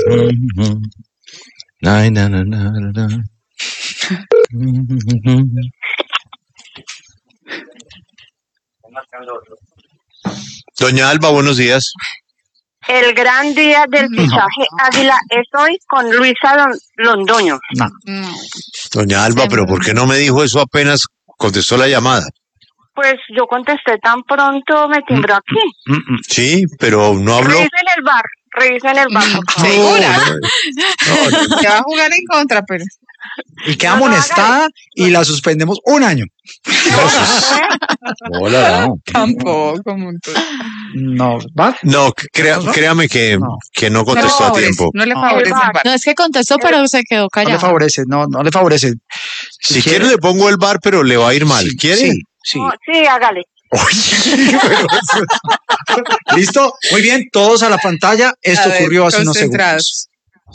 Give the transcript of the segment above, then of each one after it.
Ay, na, na, na, na, na. Doña Alba, buenos días. El gran día del fichaje Águila es hoy con Luisa Londoño. No. Doña Alba, pero ¿por qué no me dijo eso apenas contestó la llamada? Pues yo contesté tan pronto, me timbró aquí. Sí, pero no habló. Revisen el bar. ¿Segura? No. Te va a jugar en contra, pero... Y queda amonestada y la suspendemos un año. Hola, no. Tampoco, No, ¿va? No, créame que no contestó a tiempo. No le favorece el bar. No, es que contestó, pero se quedó No le callado. favorece, no le favorece. Si quiere le pongo el bar, pero le va a ir mal. Sí, ¿Quiere? Sí. No, sí, hágale. ¿Listo? Muy bien, todos a la pantalla. Esto A ver, ocurrió hace unos concentrados.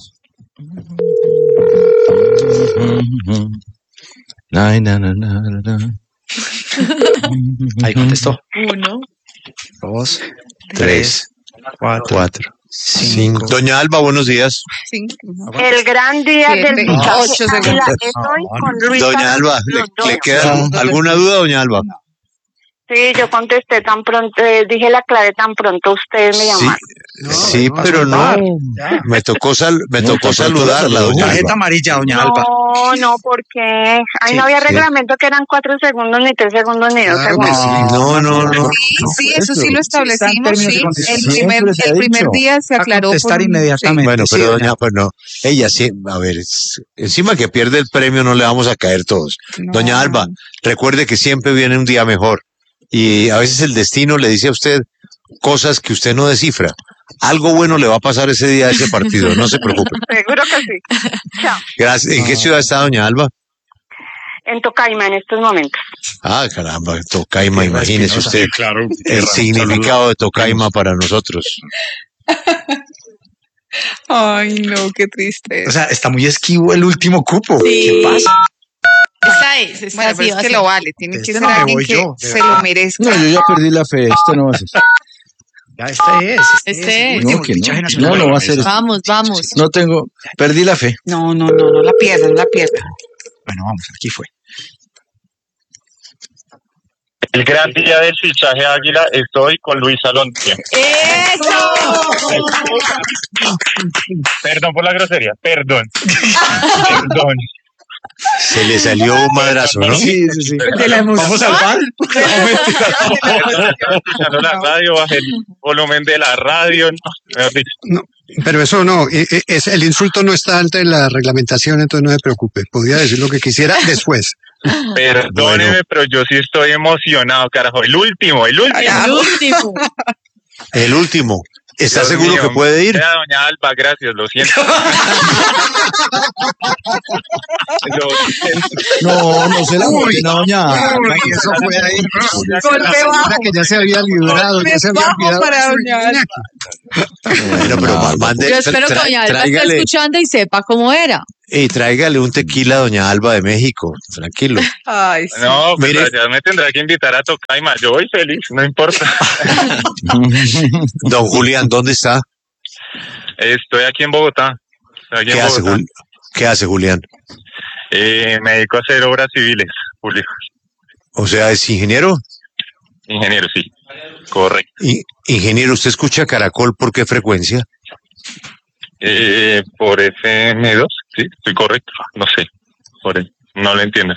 segundos. Ay, na, na, na, na, na. Ahí contestó. 1, 2, 3, 4, 5. 5. Doña Alba, buenos días. 5. El gran día del 7, fichaje 8 segundos. Águila es hoy con Luisa Doña Alba, ¿le Londoño. queda alguna duda, doña Alba? Sí, yo contesté tan pronto, dije la clave tan pronto ustedes me llamaron. Sí, pero no. Me tocó saludarla, doña Tarjeta Alba. amarilla, doña Alba. No, porque ahí Sí, no había sí. reglamento que eran 4 segundos, ni 3 segundos, ni 2 segundos. No. Sí, eso sí lo establecimos, términos y sí. condiciones. El primer día se A aclaró. contestar inmediatamente. Bueno, Sí, pero doña doña, pues no. Ella sí, a ver, encima que pierde el premio no le vamos a caer todos. No. Doña Alba, recuerde que siempre viene un día mejor. Y a veces el destino le dice a usted cosas que usted no descifra. Algo bueno le va a pasar ese día a ese partido, no se preocupe. Seguro que sí. Chao. Gracias. ¿En qué ciudad está doña Alba? En Tocaima en estos momentos. Ah, caramba, Tocaima, imagínese usted Claro. el significado de Tocaima para nosotros. Ay, no, qué triste. O sea, está muy esquivo el último cupo. Sí. ¿Qué pasa? Esta Bueno, pero es que lo vale. Tiene que Este ser no me alguien voy que yo, de se verdad. lo merezca. No, yo ya perdí la fe. Esto no va a ser. Ya, este es. Este el es. último No, que fichaje no. nacional. No va a ser. Vamos. No tengo. Perdí la fe. No la pierda, no la pierda. Bueno, vamos, aquí fue. El gran día del fichaje Águila estoy con Luisa Londoño. ¡Eso! Perdón por la grosería, perdón. Se le salió un madrazo, ¿no? Sí. De la emoción. Vamos al bar. Escuchando la radio, bajé el volumen de la radio. Mejor dicho. No, pero eso no, el insulto no está ante la reglamentación, entonces no se preocupe. Podría decir lo que quisiera después. Perdóneme, Bueno. pero yo sí estoy emocionado, carajo. El último. El último. El último. ¿Está Dios seguro mío. que puede ir? Ya, doña Alba, gracias, lo siento. No se la mueve, doña. Eso fue ahí. Golpe bajo. Que ya se había librado, ya se había Bajo olvidado. para doña Alba. Bueno, pero mande, Yo espero que doña Alba esté escuchando y sepa cómo era. y tráigale un tequila a doña Alba de México. Tranquilo. Ay, sí. No, pues Mire. ya me tendrá que invitar a Tocaima. Yo voy feliz, no importa. Don Julián, ¿dónde está? Estoy aquí en Bogotá. Estoy aquí en ¿Qué hace, Bogotá. ¿Qué hace Julián? Me dedico a hacer obras civiles, Julio. O sea, ¿es ingeniero? Ingeniero, sí. Correcto. Ingeniero, ¿usted escucha Caracol por qué frecuencia? Por FM2, sí, estoy correcto. No sé, no lo entiendo.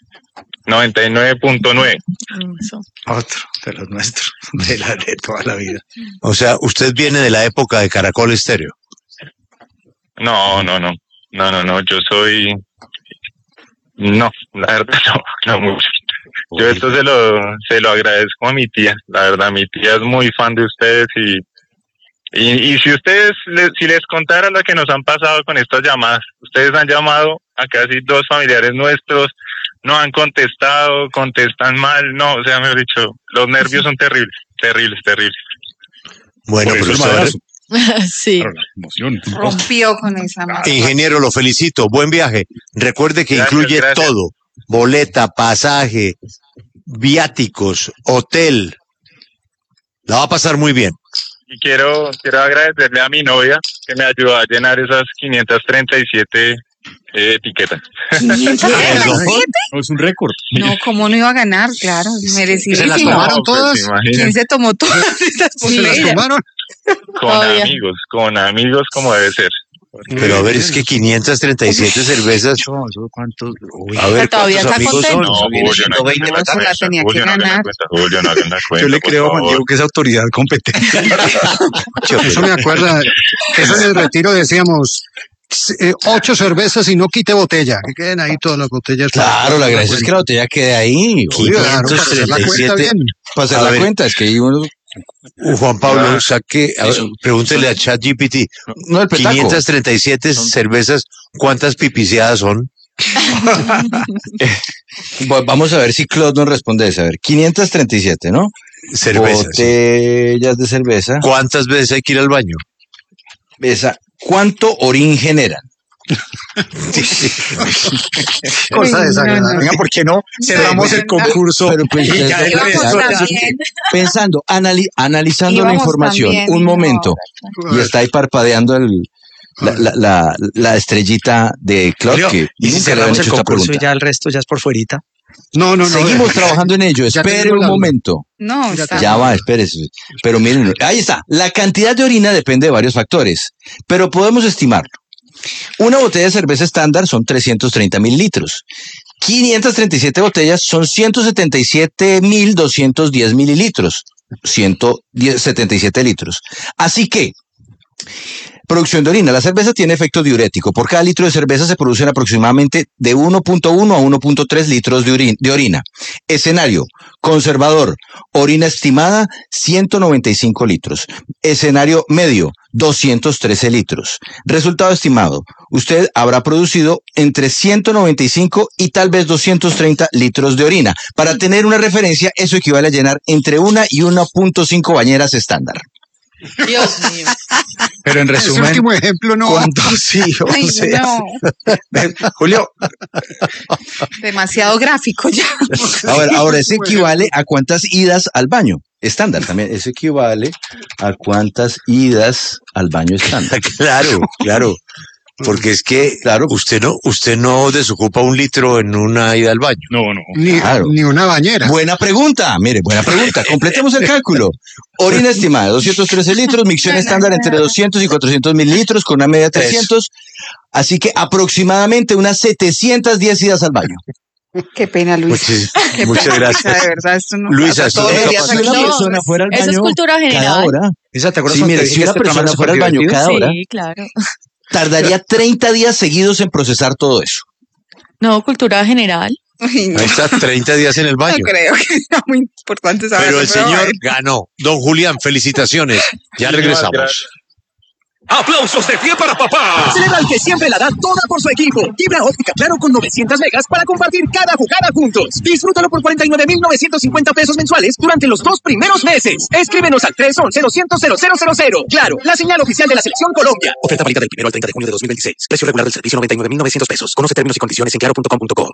99.9. Eso. Otro de los nuestros, de toda la vida. O sea, ¿usted viene de la época de Caracol Estéreo? No, yo soy... No, la verdad no mucho. Yo esto se lo agradezco a mi tía, la verdad, mi tía es muy fan de ustedes y si ustedes, si les contara lo que nos han pasado con estas llamadas, ustedes han llamado a casi 2 familiares nuestros, no han contestado, contestan mal, no, o sea, mejor dicho, los nervios son terribles. Bueno, Por pero eso el usted, madrazo. Sí. Claro, la emoción. Rompió con esa mano. ingeniero, lo felicito. Buen viaje. Recuerde que Gracias, incluye gracias. todo. Boleta, pasaje, viáticos, hotel. La va a pasar muy bien. Y quiero agradecerle a mi novia que me ayudó a llenar esas 537 etiquetas. No, es un récord. No, ¿cómo no iba a ganar? Claro, merecido. ¿Se las tomaron todas? ¿Quién se tomó todas estas ¿Se las botellas? tomaron? Con amigos como debe ser. Pero a ver, es que 537 cervezas. ¿Cuántos? A ver, Todavía ¿cuántos está amigos son? contento. No, Viene Julio, siendo no, 20 no, se la tenía que Julio, no hagan la ganar. cuenta, Julio, no hagan la cuenta, Yo le por creo a Juan favor. Diego que es autoridad competente. Eso me acuerda. Eso en el retiro decíamos 8 cervezas y no quite botella. Que queden ahí todas las botellas. Claro, la gracia es que la botella quede ahí. Obvio, claro, para hacer la cuenta 537. bien. Para hacer A la ver. cuenta, es que hay uno. Juan Pablo, saque, a ver, pregúntele a ChatGPT. No, el petaco. 537 cervezas, ¿cuántas pipiseadas son? Vamos a ver si Claude nos responde eso. A ver, 537, ¿no? Cervezas. Botellas de cerveza. ¿Cuántas veces hay que ir al baño? ¿Cuánto orín generan? Cosa Uy, desagradable. no, no. Venga, ¿por qué no cerramos el concurso? Pero pues, Y ya el Íbamos resto- también. pensando, analizando la Íbamos información, también, un no, momento, y está ahí parpadeando la estrellita de Claude, Julio, que y si nunca le habían cerramos el hecho esta concurso y pregunta. ya el resto ya es por fuerita. No. Seguimos trabajando en ello, Ya espere tengo un la duda. momento. No, está. Ya va, espérese. Pero miren, ahí está. La cantidad de orina depende de varios factores, pero podemos estimarlo. Una botella de cerveza estándar son 330.000 litros. 537 botellas son 177.210 mililitros. 177 litros. Así que, producción de orina. La cerveza tiene efecto diurético. Por cada litro de cerveza se producen aproximadamente de 1.1 a 1.3 litros de orina. Escenario, conservador, orina estimada, 195 litros. Escenario medio, 213 litros. Resultado estimado, usted habrá producido entre 195 y tal vez 230 litros de orina. Para tener una referencia, eso equivale a llenar entre 1 y 1.5 bañeras estándar. Dios mío. Pero en Ese resumen, último ejemplo no. con 2 hijos. Ay, no, Julio, demasiado gráfico ya. Ahora, eso equivale a cuántas idas al baño estándar también. Eso equivale a cuántas idas al baño estándar. Claro. Porque es que, claro, usted no desocupa un litro en una ida al baño. No. Claro. Ni una bañera. Buena pregunta, mire, buena pregunta. Completemos el cálculo. Orina estimada, 213 litros, micción estándar entre 200 y 400 mililitros con una media de 300. Así que aproximadamente unas 710 idas al baño. Qué pena, Luis. Qué Muchas pena, gracias. De verdad, esto no Luisa, pasa esto todos nunca los días pasa. Si una aquí. persona fuera al baño Eso es cultura cada general. hora. Isa, ¿te acuerdas Sí, cuando mire, te si dije una que este programa persona es fuera al baño superdivertido? cada hora, Sí, claro. tardaría 30 días seguidos en procesar todo eso. No, cultura general. Uy, no, Ahí está, 30 días en el no baño. creo que sea muy importante saber. Pero el señor ganó. Don Julián, felicitaciones. Ya regresamos. Gracias. ¡Aplausos de pie para papá! Celebra al que siempre la da toda por su equipo. Fibra óptica Claro con 900 megas para compartir cada jugada juntos. Disfrútalo por 49.950 pesos mensuales durante los 2 primeros meses. Escríbenos al 311-200-0000. Claro, la señal oficial de la Selección Colombia. Oferta válida del 1 al 30 de junio de 2026. Precio regular del servicio 99.900 pesos. Conoce términos y condiciones en claro.com.co.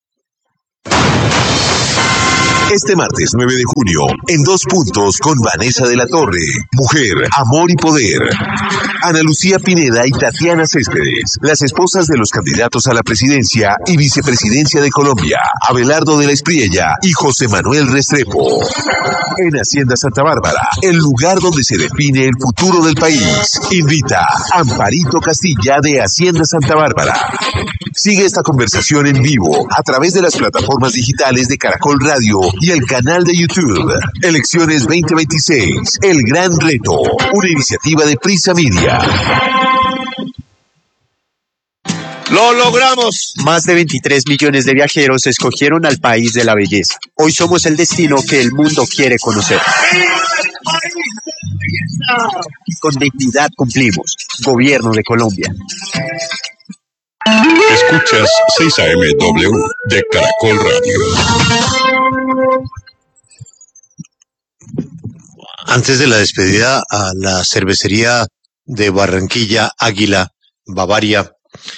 Este martes 9 de junio, en 2 puntos con Vanessa de la Torre, Mujer, Amor y Poder. Ana Lucía Pineda y Tatiana Céspedes, las esposas de los candidatos a la presidencia y vicepresidencia de Colombia, Abelardo de la Espriella y José Manuel Restrepo. En Hacienda Santa Bárbara, el lugar donde se define el futuro del país. Invita Amparito Castilla de Hacienda Santa Bárbara. Sigue esta conversación en vivo a través de las plataformas digitales de Caracol Radio y el canal de YouTube. Elecciones 2026, el gran reto, una iniciativa de Prisa Media. ¡Lo logramos! Más de 23 millones de viajeros escogieron al país de la belleza. Hoy somos el destino que el mundo quiere conocer. Con dignidad cumplimos. Gobierno de Colombia. Escuchas 6 AMW de Caracol Radio. Antes de la despedida a la cervecería de Barranquilla, Águila, Bavaria,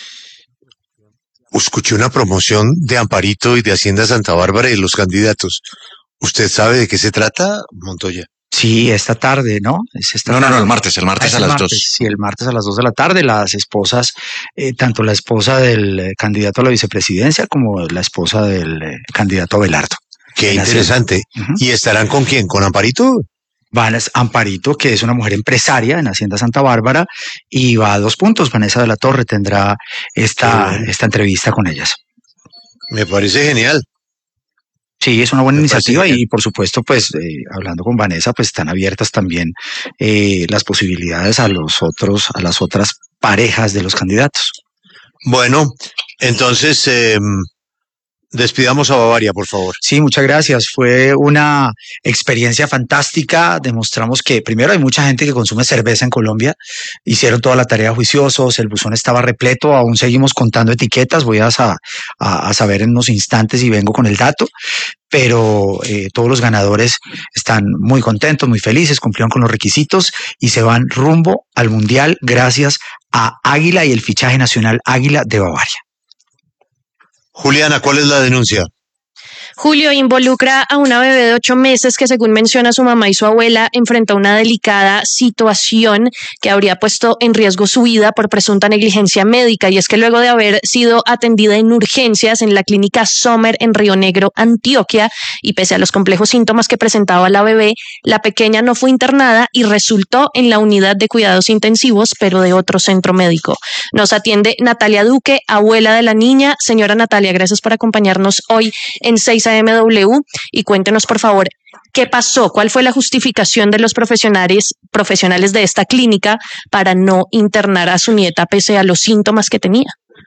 escuché una promoción de Amparito y de Hacienda Santa Bárbara y los candidatos. ¿Usted sabe de qué se trata, Montoya? Sí, esta tarde, ¿no? Es esta tarde. el martes a las 2. Sí, el martes a las 2 de la tarde, las esposas, tanto la esposa del candidato a la vicepresidencia como la esposa del candidato Abelardo. Qué interesante. ¿Y estarán con quién? ¿Con Amparito? Van a Amparito, que es una mujer empresaria en Hacienda Santa Bárbara, y va a 2 puntos. Vanessa de la Torre tendrá esta entrevista con ellas. Me parece genial. Sí, es una buena iniciativa y por supuesto, pues hablando con Vanessa, pues están abiertas también las posibilidades a las otras parejas de los candidatos. Bueno, entonces despidamos a Bavaria, por favor. Sí, muchas gracias. Fue una experiencia fantástica. Demostramos que primero hay mucha gente que consume cerveza en Colombia. Hicieron toda la tarea juiciosos, el buzón estaba repleto, aún seguimos contando etiquetas. Voy a saber en unos instantes y vengo con el dato. Pero todos los ganadores están muy contentos, muy felices, cumplieron con los requisitos y se van rumbo al Mundial gracias a Águila y el fichaje nacional Águila de Bavaria. Juliana, ¿cuál es la denuncia? Julio, involucra a una bebé de 8 meses que, según menciona su mamá y su abuela, enfrenta una delicada situación que habría puesto en riesgo su vida por presunta negligencia médica. Y es que luego de haber sido atendida en urgencias en la clínica Sommer en Río Negro, Antioquia, y pese a los complejos síntomas que presentaba la bebé, la pequeña no fue internada y resultó en la unidad de cuidados intensivos, pero de otro centro médico. Nos atiende Natalia Duque, abuela de la niña. Señora Natalia, gracias por acompañarnos hoy en 6AMW y cuéntenos, por favor, ¿qué pasó? ¿Cuál fue la justificación de los profesionales de esta clínica para no internar a su nieta pese a los síntomas que tenía?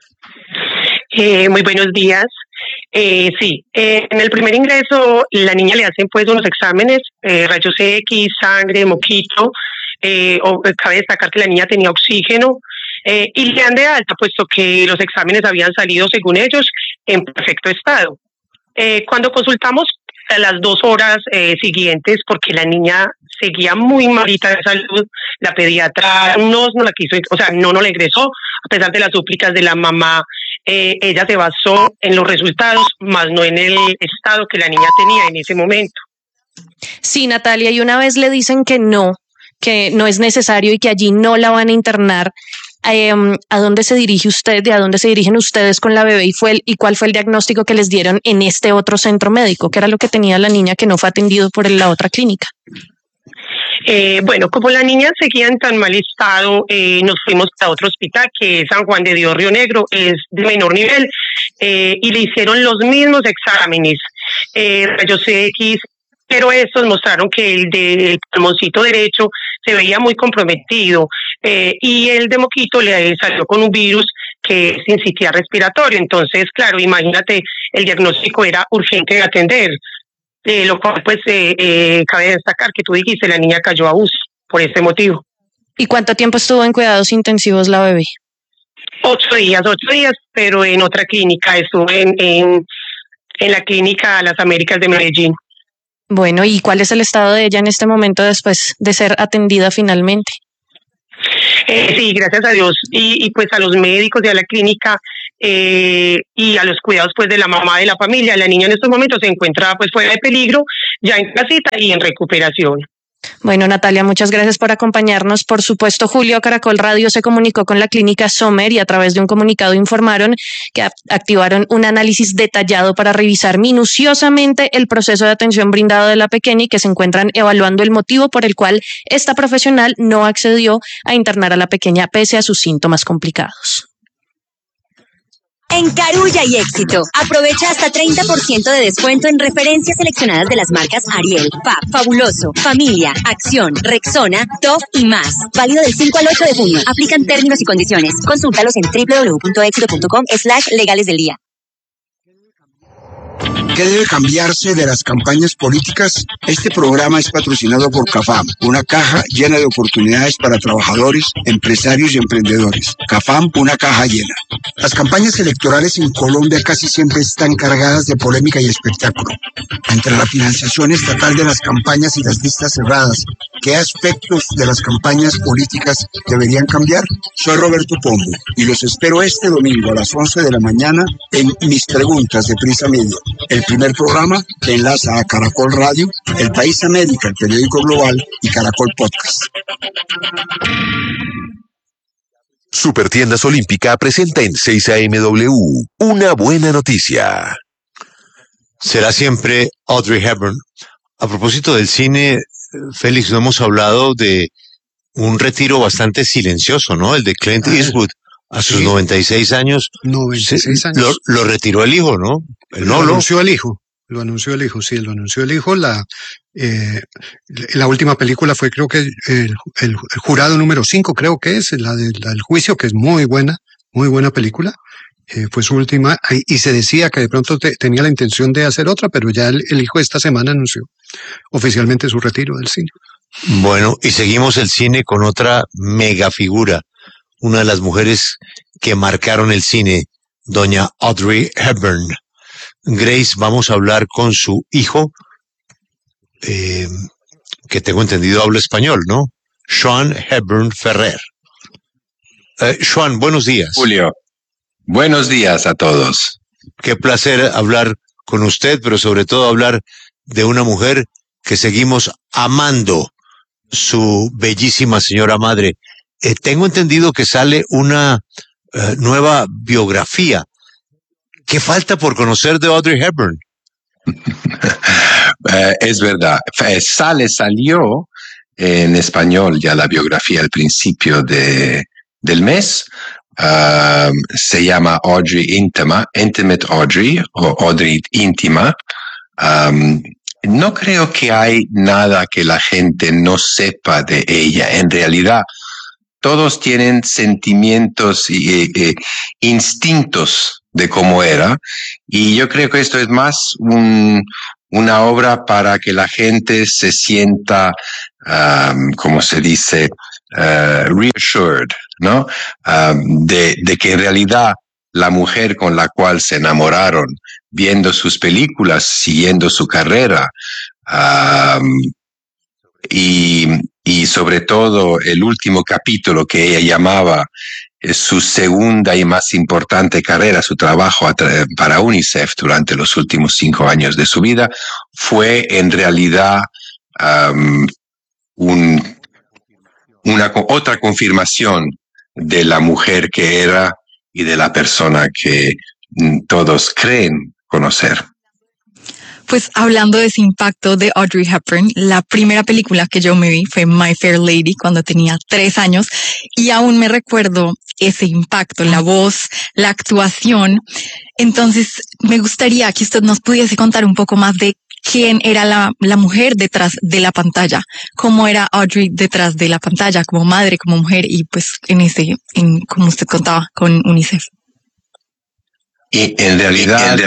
Muy buenos días. Sí, en el primer ingreso la niña le hacen pues unos exámenes, rayos X, sangre, moquito. Cabe destacar que la niña tenía oxígeno y le dan de alta, puesto que los exámenes habían salido, según ellos, en perfecto estado. Cuando consultamos a las 2 horas siguientes, porque la niña seguía muy malita de salud, la pediatra no la quiso, o sea, no la ingresó, a pesar de las súplicas de la mamá. Ella se basó en los resultados, más no en el estado que la niña tenía en ese momento. Sí, Natalia, y una vez le dicen que no es necesario y que allí no la van a internar, ¿a dónde se dirige usted? ¿A dónde se dirigen ustedes con la bebé? ¿Y cuál fue el diagnóstico que les dieron en este otro centro médico? ¿Qué era lo que tenía la niña que no fue atendido por la otra clínica? Bueno, como la niña seguía en tan mal estado, nos fuimos a otro hospital que es San Juan de Dios, Río Negro, es de menor nivel, y le hicieron los mismos exámenes, rayos X, pero estos mostraron que el del pulmoncito derecho se veía muy comprometido, y el de moquito le salió con un virus que es sincitial respiratorio. Entonces, claro, imagínate, el diagnóstico era urgente de atender, lo cual pues cabe destacar que tú dijiste, la niña cayó a UCI por este motivo. ¿Y cuánto tiempo estuvo en cuidados intensivos la bebé? 8 días, pero en otra clínica, estuvo en la clínica Las Américas de Medellín. Bueno, ¿y cuál es el estado de ella en este momento después de ser atendida finalmente? Sí, gracias a Dios y pues a los médicos y a la clínica y a los cuidados pues de la mamá de la familia. La niña en estos momentos se encuentra pues fuera de peligro, ya en casita y en recuperación. Bueno, Natalia, muchas gracias por acompañarnos. Por supuesto, Julio, Caracol Radio se comunicó con la clínica Sommer y a través de un comunicado informaron que activaron un análisis detallado para revisar minuciosamente el proceso de atención brindado de la pequeña y que se encuentran evaluando el motivo por el cual esta profesional no accedió a internar a la pequeña pese a sus síntomas complicados. En Carulla y Éxito, aprovecha hasta 30% de descuento en referencias seleccionadas de las marcas Ariel, Fab, Fabuloso, Familia, Acción, Rexona, Top y más. Válido del 5 al 8 de junio. Aplican términos y condiciones. Consúltalos en www.exito.com/legales del día. ¿Qué debe cambiarse de las campañas políticas? Este programa es patrocinado por CAFAM, una caja llena de oportunidades para trabajadores, empresarios y emprendedores. CAFAM, una caja llena. Las campañas electorales en Colombia casi siempre están cargadas de polémica y espectáculo. Entre la financiación estatal de las campañas y las listas cerradas, ¿Qué aspectos de las campañas políticas deberían cambiar? Soy Roberto Pombo y los espero este domingo a las 11 de la mañana en Mis Preguntas de Prisa Media, el primer programa que enlaza a Caracol Radio, El País América, el periódico global, y Caracol Podcast. Supertiendas Olímpica presenta en 6 AMW una buena noticia. Será siempre Audrey Hepburn. A propósito del cine, Félix, no hemos hablado de un retiro bastante silencioso, ¿no? El de Clint Eastwood. A sus 96 años. 96 años. Lo retiró el hijo, ¿no? Lo anunció el hijo. Lo anunció el hijo, sí, lo anunció el hijo. La última película fue, creo que, el Jurado número 5, creo que es, la del juicio, que es muy buena película. Fue su última, y se decía que de pronto tenía la intención de hacer otra, pero ya el hijo esta semana anunció oficialmente su retiro del cine. Bueno, y seguimos el cine con otra mega figura, una de las mujeres que marcaron el cine, doña Audrey Hepburn. Grace, vamos a hablar con su hijo, que tengo entendido habla español, ¿no? Sean Hepburn Ferrer. Sean, buenos días. Julio, buenos días a todos. Qué placer hablar con usted, pero sobre todo hablar de una mujer que seguimos amando, su bellísima señora madre. Tengo entendido que sale una nueva biografía. ¿Qué falta por conocer de Audrey Hepburn? Es verdad. Salió en español ya la biografía al principio del mes. Se llama Audrey Íntima, Intimate Audrey, o Audrey Íntima. No creo que hay nada que la gente no sepa de ella. En realidad, todos tienen sentimientos e instintos de cómo era, y yo creo que esto es más una obra para que la gente se sienta, como se dice, reassured, ¿no? De que en realidad la mujer con la cual se enamoraron, viendo sus películas, siguiendo su carrera, y sobre todo el último capítulo que ella llamaba su segunda y más importante carrera, su trabajo para UNICEF durante los últimos 5 años de su vida, fue en realidad otra confirmación de la mujer que era y de la persona que todos creen conocer. Pues hablando de ese impacto de Audrey Hepburn, la primera película que yo me vi fue My Fair Lady cuando tenía 3 años, y aún me recuerdo ese impacto, la voz, la actuación. Entonces me gustaría que usted nos pudiese contar un poco más de quién era la mujer detrás de la pantalla, cómo era Audrey detrás de la pantalla, como madre, como mujer, y pues como usted contaba, con UNICEF. Y en realidad,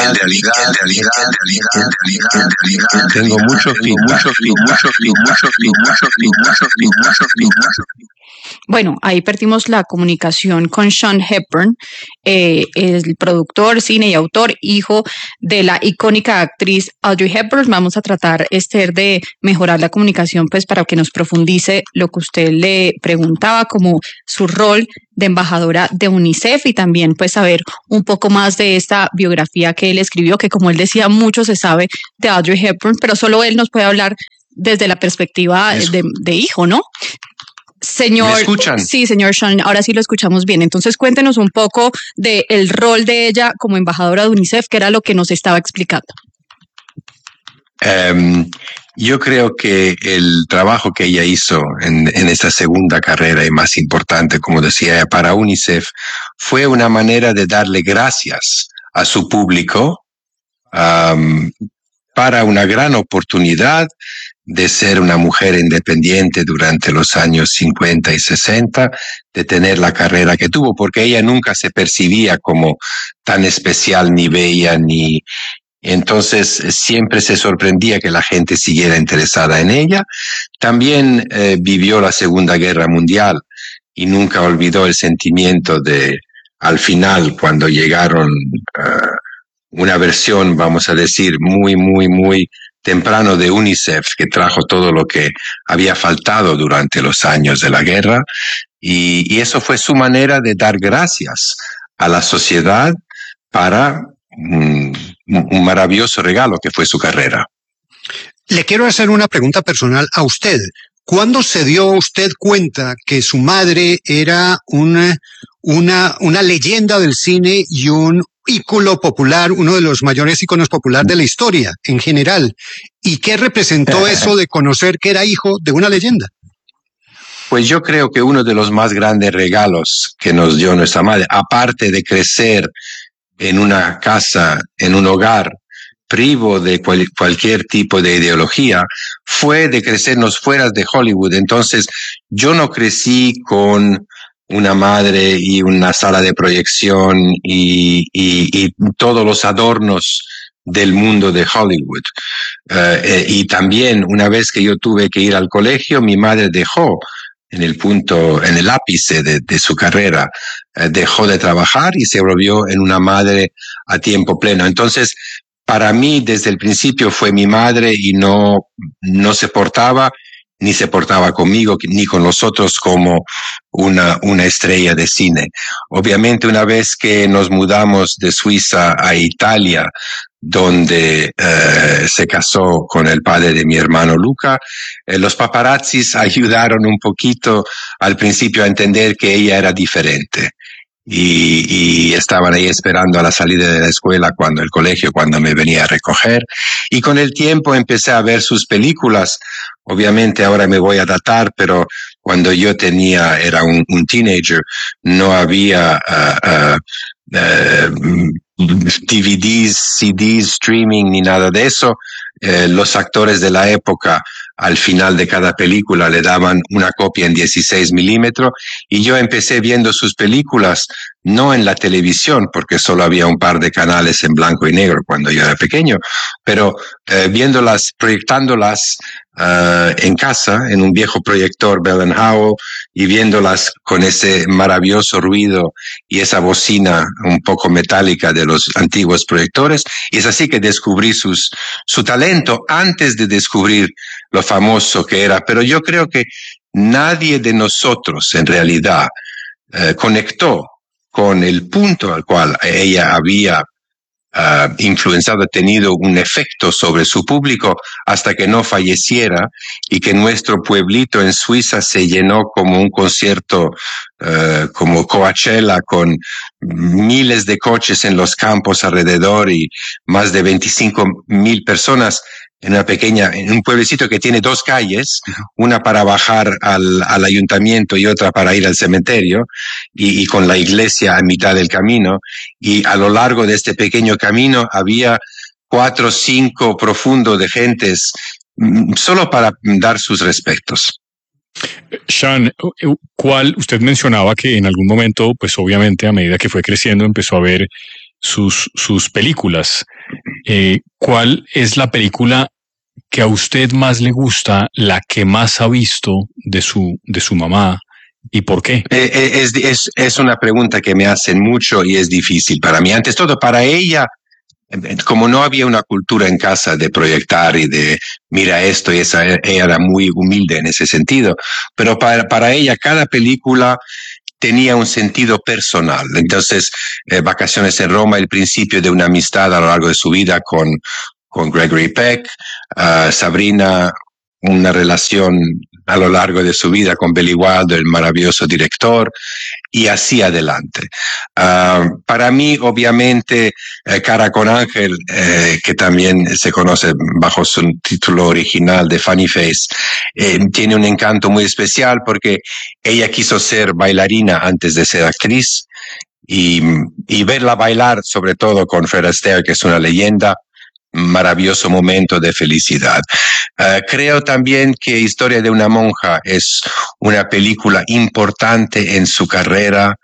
tengo mucho feedback. Bueno, ahí perdimos la comunicación con Sean Hepburn, el productor, cine y autor, hijo de la icónica actriz Audrey Hepburn. Vamos a tratar, Esther, de mejorar la comunicación, pues para que nos profundice lo que usted le preguntaba, como su rol de embajadora de UNICEF, y también pues saber un poco más de esta biografía que él escribió, que como él decía, mucho se sabe de Audrey Hepburn, pero solo él nos puede hablar desde la perspectiva de hijo, ¿no? Señor, ¿me escuchan? Sí, señor Sean, ahora sí lo escuchamos bien. Entonces cuéntenos un poco del rol de ella como embajadora de UNICEF, que era lo que nos estaba explicando. Yo creo que el trabajo que ella hizo en esta segunda carrera y más importante, como decía, para UNICEF, fue una manera de darle gracias a su público para una gran oportunidad de ser una mujer independiente durante los años 50 y 60, de tener la carrera que tuvo, porque ella nunca se percibía como tan especial, ni bella, entonces siempre se sorprendía que la gente siguiera interesada en ella. También vivió la Segunda Guerra Mundial y nunca olvidó el sentimiento de, al final, cuando llegaron una versión, vamos a decir, muy temprano de UNICEF, que trajo todo lo que había faltado durante los años de la guerra, y eso fue su manera de dar gracias a la sociedad para un maravilloso regalo que fue su carrera. Le quiero hacer una pregunta personal a usted. ¿Cuándo se dio usted cuenta que su madre era una leyenda del cine y un ícono popular, uno de los mayores íconos populares de la historia en general? ¿Y qué representó eso de conocer que era hijo de una leyenda? Pues yo creo que uno de los más grandes regalos que nos dio nuestra madre, aparte de crecer en una casa, en un hogar privo de cualquier tipo de ideología, fue de crecernos fuera de Hollywood. Entonces, yo no crecí con una madre y una sala de proyección y todos los adornos del mundo de Hollywood. Y también, una vez que yo tuve que ir al colegio, mi madre dejó en el ápice de su carrera, dejó de trabajar y se volvió en una madre a tiempo pleno. Entonces, para mí, desde el principio fue mi madre y no se portaba, ni se portaba conmigo, ni con nosotros como una estrella de cine. Obviamente, una vez que nos mudamos de Suiza a Italia, donde se casó con el padre de mi hermano Luca, los paparazzis ayudaron un poquito al principio a entender que ella era diferente. Y estaban ahí esperando a la salida de la escuela, el colegio, cuando me venía a recoger. Y con el tiempo empecé a ver sus películas. Obviamente ahora me voy a datar, pero cuando yo era un teenager, no había DVDs, CDs, streaming, ni nada de eso. Los actores de la época, al final de cada película, le daban una copia en 16 milímetros, y yo empecé viendo sus películas no en la televisión, porque solo había un par de canales en blanco y negro cuando yo era pequeño, pero viéndolas, proyectándolas en casa, en un viejo proyector Bell & Howell, y viéndolas con ese maravilloso ruido y esa bocina un poco metálica de los antiguos proyectores. Y es así que descubrí su talento antes de descubrir lo famoso que era. Pero yo creo que nadie de nosotros en realidad conectó con el punto al cual ella había influenciado, tenido un efecto sobre su público, hasta que no falleciera y que nuestro pueblito en Suiza se llenó como un concierto, como Coachella, con miles de coches en los campos alrededor y más de 25,000 personas en un pueblecito que tiene 2 calles, una para bajar al ayuntamiento y otra para ir al cementerio, y con la iglesia a mitad del camino. Y a lo largo de este pequeño camino había 4 o 5 profundos de gentes, solo para dar sus respetos. Sean, usted mencionaba que en algún momento, pues obviamente a medida que fue creciendo, empezó a ver sus películas. ¿Cuál es la película que a usted más le gusta, la que más ha visto de su mamá, y por qué? Es una pregunta que me hacen mucho y es difícil para mí. Antes todo, para ella, como no había una cultura en casa de proyectar y de mira esto y esa, ella era muy humilde en ese sentido, pero para ella cada película tenía un sentido personal. Entonces, Vacaciones en Roma, el principio de una amistad a lo largo de su vida con Gregory Peck, Sabrina, una relación a lo largo de su vida con Billy Wilder, el maravilloso director, y así adelante. Para mí, obviamente, Cara con Ángel, que también se conoce bajo su título original de Funny Face, tiene un encanto muy especial porque ella quiso ser bailarina antes de ser actriz, y verla bailar, sobre todo con Fred Astaire, que es una leyenda, maravilloso momento de felicidad. Creo también que Historia de una monja es una película importante en su carrera,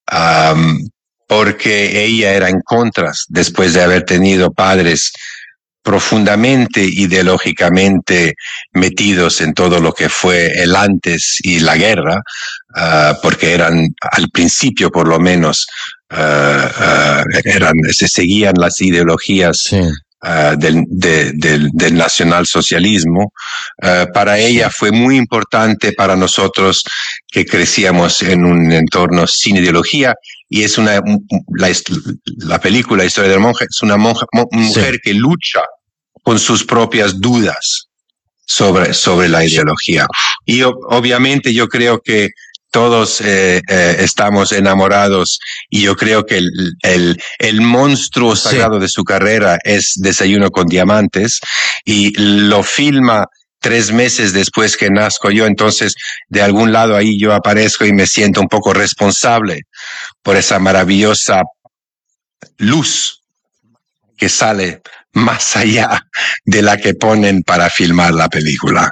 porque ella era en contras después de haber tenido padres profundamente ideológicamente metidos en todo lo que fue el antes y la guerra, porque eran, al principio por lo menos, se seguían las ideologías del nacionalsocialismo. Para ella fue muy importante, para nosotros que crecíamos en un entorno sin ideología, y es la película Historia del Monje, es una mujer que lucha con sus propias dudas sobre la ideología. Y obviamente yo creo que todos estamos enamorados, y yo creo que el monstruo sagrado de su carrera es Desayuno con Diamantes, y lo filma 3 meses después que nazco yo. Entonces, de algún lado ahí yo aparezco y me siento un poco responsable por esa maravillosa luz que sale más allá de la que ponen para filmar la película.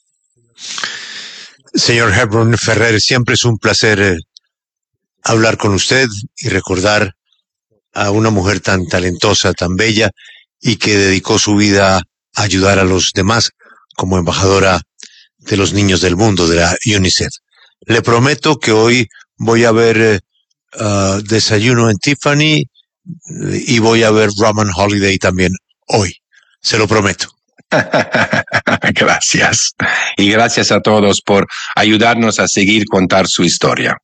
Señor Hepburn Ferrer, siempre es un placer hablar con usted y recordar a una mujer tan talentosa, tan bella, y que dedicó su vida a ayudar a los demás como embajadora de los niños del mundo, de la UNICEF. Le prometo que hoy voy a ver Desayuno en Tiffany y voy a ver Roman Holiday también hoy. Se lo prometo. Gracias. Y gracias a todos por ayudarnos a seguir contar su historia.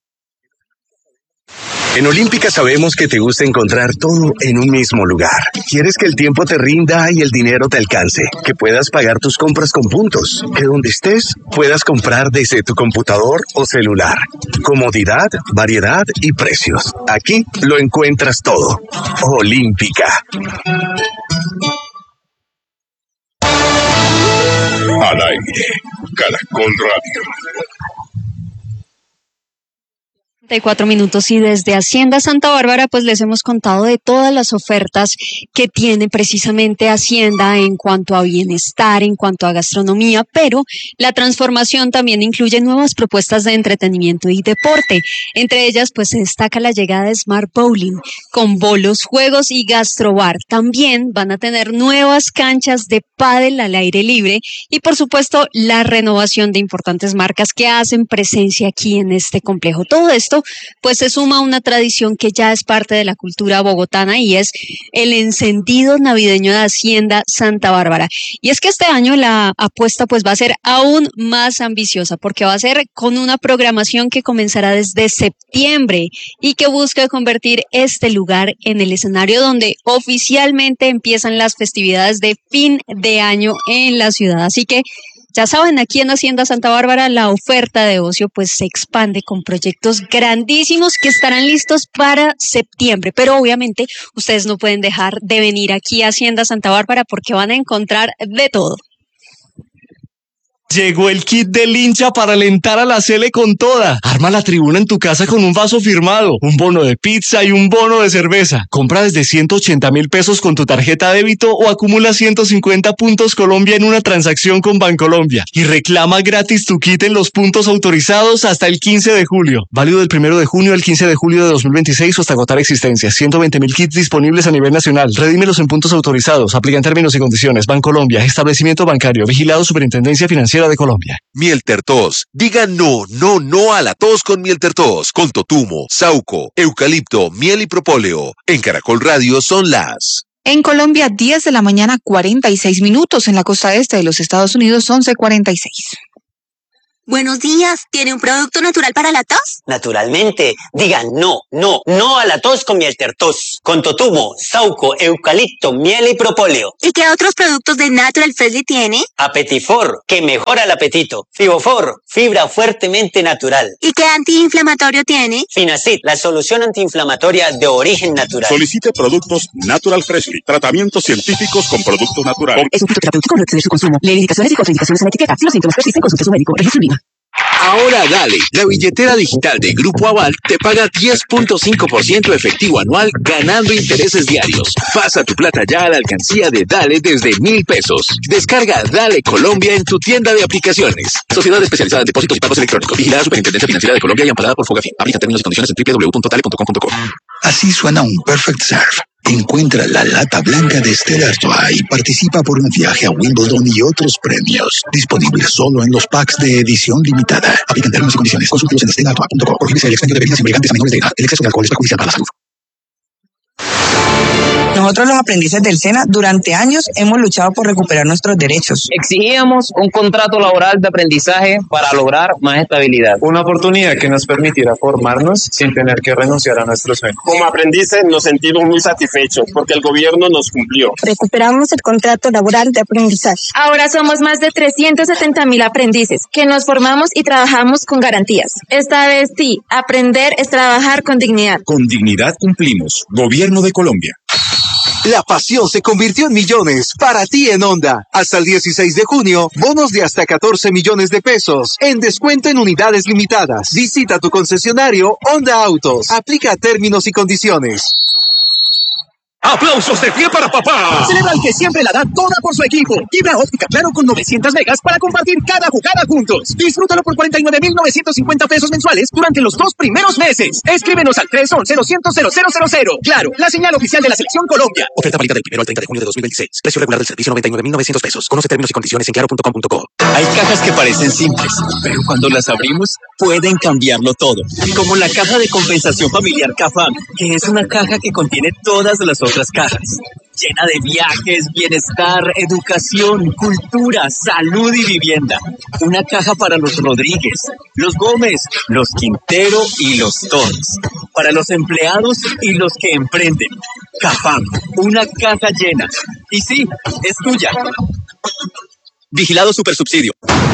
En Olímpica sabemos que te gusta encontrar todo en un mismo lugar. Quieres que el tiempo te rinda y el dinero te alcance, que puedas pagar tus compras con puntos, que donde estés puedas comprar desde tu computador o celular. Comodidad, variedad y precios. Aquí lo encuentras todo. Olímpica. Al aire, Caracol Radio. 34 minutos, y desde Hacienda Santa Bárbara pues les hemos contado de todas las ofertas que tiene precisamente Hacienda en cuanto a bienestar, en cuanto a gastronomía, pero la transformación también incluye nuevas propuestas de entretenimiento y deporte. Entre ellas pues se destaca la llegada de Smart Bowling con bolos, juegos y gastrobar. También van a tener nuevas canchas de pádel al aire libre y por supuesto la renovación de importantes marcas que hacen presencia aquí en este complejo. Todo esto pues se suma a una tradición que ya es parte de la cultura bogotana, y es el encendido navideño de Hacienda Santa Bárbara. Y es que este año la apuesta pues va a ser aún más ambiciosa, porque va a ser con una programación que comenzará desde septiembre y que busca convertir este lugar en el escenario donde oficialmente empiezan las festividades de fin de año en la ciudad. Así que ya saben, aquí en Hacienda Santa Bárbara la oferta de ocio pues se expande con proyectos grandísimos que estarán listos para septiembre, pero obviamente ustedes no pueden dejar de venir aquí a Hacienda Santa Bárbara porque van a encontrar de todo. Llegó el kit del hincha para alentar a la Sele con toda. Arma la tribuna en tu casa con un vaso firmado, un bono de pizza y un bono de cerveza. Compra desde 180.000 pesos con tu tarjeta débito o acumula 150 puntos Colombia en una transacción con Bancolombia. Y reclama gratis tu kit en los puntos autorizados hasta el 15 de julio. Válido del 1 de junio al 15 de julio de 2026 o hasta agotar existencias. 120.000 kits disponibles a nivel nacional. Redímelos en puntos autorizados. Aplican términos y condiciones. Bancolombia, establecimiento bancario, vigilado Superintendencia Financiera de Colombia. Mieltertos. Diga no a la tos con Mieltertos. Con totumo, sauco, eucalipto, miel y propóleo. En Caracol Radio son las... En Colombia, 10 de la mañana, 46 minutos. En la costa este de los Estados Unidos, 11:46. Buenos días, ¿tiene un producto natural para la tos? Naturalmente, digan no a la tos con Mieltertos, con totumo, sauco, eucalipto, miel y propóleo. ¿Y qué otros productos de Natural Freshly tiene? Apetifor, que mejora el apetito. Fibofor, fibra fuertemente natural. ¿Y qué antiinflamatorio tiene? Finacid, la solución antiinflamatoria de origen natural. Solicite productos Natural Freshly, tratamientos científicos con productos naturales. Es un fitoterapéutico, no excede su consumo. Lee indicaciones y contraindicaciones en la etiqueta. Si los síntomas persisten, consulte a su médico. Registro INVIMA. Ahora Dale, la billetera digital de Grupo Aval te paga 10.5% efectivo anual ganando intereses diarios. Pasa tu plata ya a la alcancía de Dale desde 1,000 pesos. Descarga Dale Colombia en tu tienda de aplicaciones. Sociedad especializada en depósitos y pagos electrónicos. Vigilada Superintendencia Financiera de Colombia y amparada por Fogafín. Aplica términos y condiciones en www.dale.com.co. Así suena un Perfect Serve. Encuentra la lata blanca de Stella Artois y participa por un viaje a Wimbledon y otros premios. Disponible solo en los packs de edición limitada. Aplican términos y condiciones. Consúltelos en stellartois.com. Prohíbese el expendio de bebidas embriagantes a menores de edad. El exceso de alcohol es perjudicial para la salud. Nosotros los aprendices del SENA durante años hemos luchado por recuperar nuestros derechos. Exigíamos un contrato laboral de aprendizaje para lograr más estabilidad. Una oportunidad que nos permitiera formarnos sin tener que renunciar a nuestros sueños. Como aprendices nos sentimos muy satisfechos porque el gobierno nos cumplió. Recuperamos el contrato laboral de aprendizaje. Ahora somos más de 370,000 aprendices que nos formamos y trabajamos con garantías. Esta vez sí, aprender es trabajar con dignidad. Con dignidad cumplimos. Gobierno de Colombia. La pasión se convirtió en millones para ti en Honda. Hasta el 16 de junio, bonos de hasta 14 millones de pesos en descuento en unidades limitadas. Visita tu concesionario Honda Autos. Aplica términos y condiciones. ¡Aplausos de pie para papá! Celebra el que siempre la da toda por su equipo. Fibra óptica Claro con 900 megas para compartir cada jugada juntos. Disfrútalo por 49,950 pesos mensuales durante los 2 primeros meses. Escríbenos al 311-200-0000. Claro, la señal oficial de la Selección Colombia. Oferta válida del 1 al 30 de junio de 2026. Precio regular del servicio 99,900 pesos. Conoce términos y condiciones en claro.com.co. Hay cajas que parecen simples, pero cuando las abrimos pueden cambiarlo todo. Como la caja de compensación familiar CAFAM, que es una caja que contiene todas las otras cajas, llena de viajes, bienestar, educación, cultura, salud y vivienda. Una caja para los Rodríguez, los Gómez, los Quintero y los Torres. Para los empleados y los que emprenden. CAFAM, una caja llena. Y sí, es tuya. Vigilado Supersubsidio.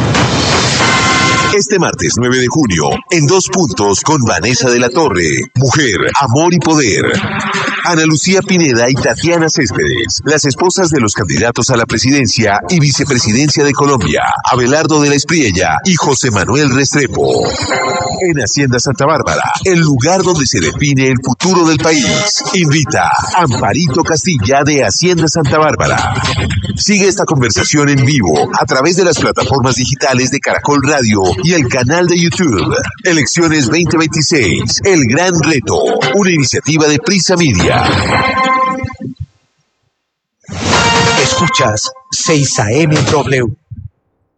Este martes 9 de junio, en 2 puntos con Vanessa de la Torre, Mujer, Amor y Poder. Ana Lucía Pineda y Tatiana Céspedes, las esposas de los candidatos a la presidencia y vicepresidencia de Colombia, Abelardo de la Espriella y José Manuel Restrepo. En Hacienda Santa Bárbara, el lugar donde se define el futuro del país. Invita Amparito Castilla de Hacienda Santa Bárbara. Sigue esta conversación en vivo a través de las plataformas digitales de Caracol Radio y el canal de YouTube. Elecciones 2026, el gran reto, una iniciativa de Prisa Media. Escuchas 6 AM W.